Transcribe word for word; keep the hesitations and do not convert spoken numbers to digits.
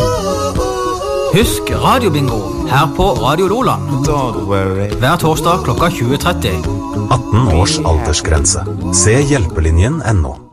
Husk radiobingo her på Radio Loland. Hver torsdag klokka tjue tretti. atten års aldersgrense. Se hjelpelinjen ennå.